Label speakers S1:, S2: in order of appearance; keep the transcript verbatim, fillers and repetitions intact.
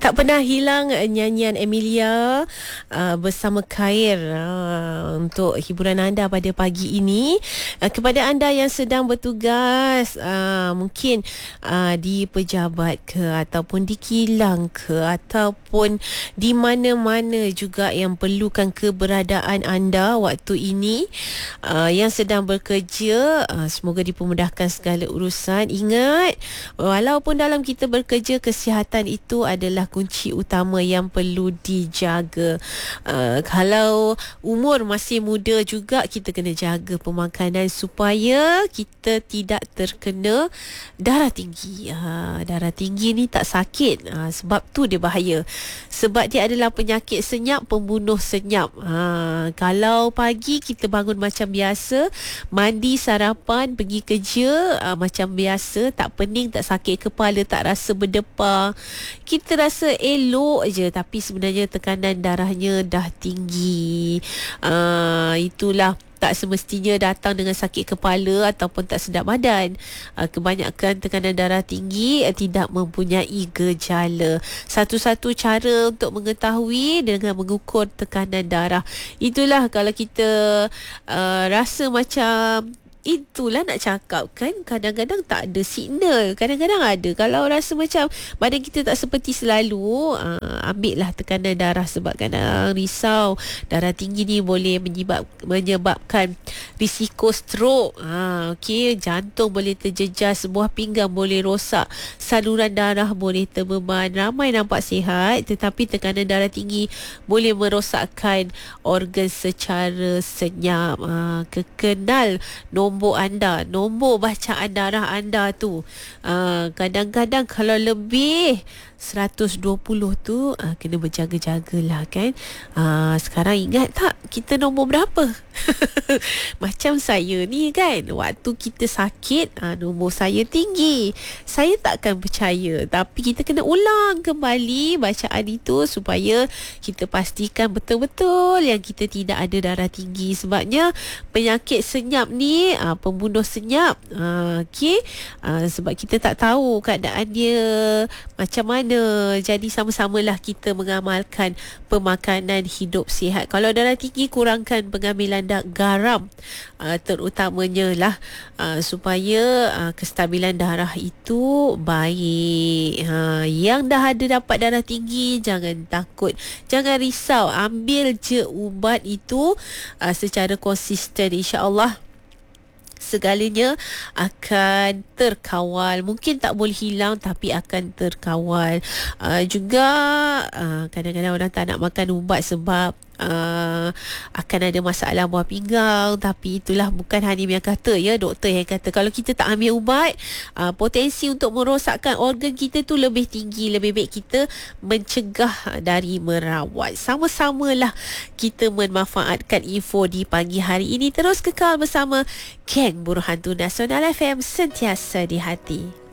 S1: Tak pernah hilang uh, nyanyian Emilia uh, bersama Khair uh, untuk hiburan anda pada pagi ini. Uh, kepada anda yang sedang bertugas, uh, mungkin uh, di pejabat ke ataupun di kilang ke ataupun di mana-mana juga yang perlukan keberadaan anda waktu ini, uh, yang sedang bekerja, uh, semoga dipermudahkan segala urusan. Ingat, walaupun dalam kita bekerja, kesihatan itu adalah kunci utama yang perlu dijaga. Uh, kalau umur masih muda juga, kita kena jaga pemakanan supaya kita tidak terkena darah tinggi. Uh, darah tinggi ni tak sakit, uh, sebab tu dia bahaya. Sebab dia adalah penyakit senyap, pembunuh senyap. Uh, kalau pagi kita bangun macam biasa, mandi, sarapan, pergi kerja uh, macam biasa, tak pening, tak sakit kepala, tak rasa berdepar, kita rasa elok je, tapi sebenarnya tekanan darahnya dah tinggi. Uh, itulah tak semestinya datang dengan sakit kepala ataupun tak sedap badan. Uh, kebanyakan tekanan darah tinggi uh, tidak mempunyai gejala. Satu-satu cara untuk mengetahui dengan mengukur tekanan darah. Itulah kalau kita uh, rasa macam, itulah nak cakap kan, kadang-kadang tak ada signal, kadang-kadang ada. Kalau rasa macam badan kita tak seperti selalu, uh, ambil lah tekanan darah, sebab kadang risau darah tinggi ni boleh menyebab, menyebabkan risiko stroke. uh, okay, jantung boleh terjejas, sebuah pinggang boleh rosak, saluran darah boleh terbeban. Ramai nampak sihat, tetapi tekanan darah tinggi boleh merosakkan organ secara senyap. uh, kekenal nombor nombor anda, nombor bacaan darah anda tu. Uh, kadang-kadang kalau lebih seratus dua puluh tu, uh, kena berjaga-jagalah kan. Uh, sekarang ingat tak kita nombor berapa? Macam saya ni kan, waktu kita sakit, uh, nombor saya tinggi. Saya takkan percaya, tapi kita kena ulang kembali bacaan itu supaya kita pastikan betul-betul yang kita tidak ada darah tinggi. Sebabnya penyakit senyap ni uh, pembunuh senyap. uh, okay? uh, Sebab kita tak tahu keadaan dia macam mana. Jadi sama-samalah kita mengamalkan pemakanan hidup sihat. Kalau darah tinggi, kurangkan pengambilan da- garam, uh, terutamanya lah, uh, supaya uh, kestabilan darah itu baik. uh, Yang dah ada dapat darah tinggi, jangan takut, jangan risau, ambil je ubat itu uh, secara konsisten. InsyaAllah segalanya akan terkawal. Mungkin tak boleh hilang, tapi akan terkawal. Uh, juga uh, kadang-kadang orang tak nak makan ubat sebab Uh, akan ada masalah buah pinggang. Tapi itulah bukan Hanim yang kata, ya, doktor yang kata. Kalau kita tak ambil ubat, uh, potensi untuk merosakkan organ kita tu lebih tinggi. Lebih baik kita mencegah dari merawat. Sama-samalah kita memanfaatkan info di pagi hari ini. Terus kekal bersama Geng Buruhan Tu Nasional F M, sentiasa di hati.